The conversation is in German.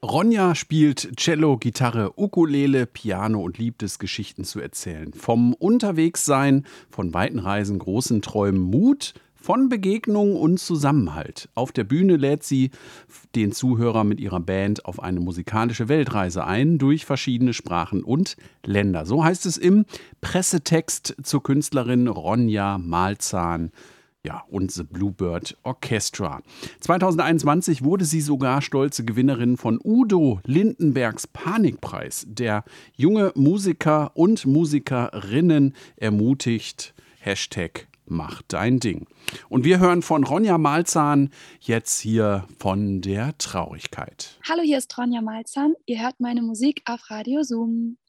Ronja spielt Cello, Gitarre, Ukulele, Piano und liebt es, Geschichten zu erzählen. Vom Unterwegssein, von weiten Reisen, großen Träumen, Mut, von Begegnungen und Zusammenhalt. Auf der Bühne lädt sie den Zuhörer mit ihrer Band auf eine musikalische Weltreise ein, durch verschiedene Sprachen und Länder. So heißt es im Pressetext zur Künstlerin Ronja Malzahn. Ja, und The Bluebird Orchestra. 2021 wurde sie sogar stolze Gewinnerin von Udo Lindenbergs Panikpreis. Der junge Musiker und Musikerinnen ermutigt. Mach dein Ding. Und wir hören von Ronja Malzahn jetzt hier von der Traurigkeit. Hallo, hier ist Ronja Malzahn. Ihr hört meine Musik auf Radio Zoom.